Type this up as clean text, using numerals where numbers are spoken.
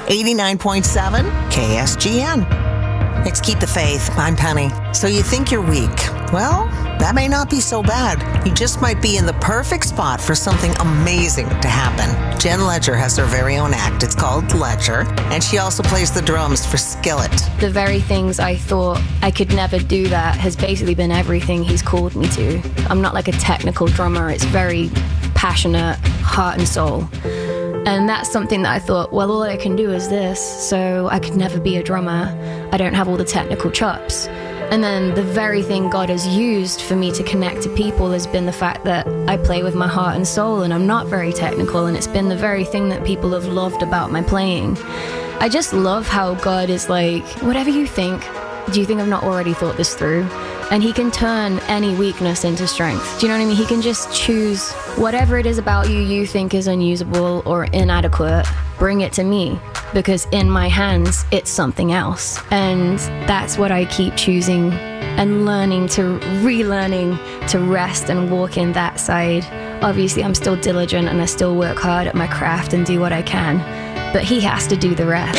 89.7 KSGN. It's Keep the Faith. I'm Penny. So you think you're weak? Well, that may not be so bad. You just might be in the perfect spot for something amazing to happen. Jen Ledger has her very own act. It's called Ledger, and she also plays the drums for Skillet. The very things I thought I could never do that has basically been everything he's called me to. I'm not like a technical drummer. It's very passionate, heart and soul. And that's something that I thought, well, all I can do is this, so I could never be a drummer. I don't have all the technical chops. And then the very thing God has used for me to connect to people has been the fact that I play with my heart and soul, and I'm not very technical, and it's been the very thing that people have loved about my playing. I just love how God is like, whatever you think, do you think I've not already thought this through? And he can turn any weakness into strength. Do you know what I mean? He can just choose whatever it is about you think is unusable or inadequate, bring it to me, because in my hands, it's something else. And that's what I keep choosing and relearning to rest and walk in that side. Obviously, I'm still diligent and I still work hard at my craft and do what I can, but he has to do the rest.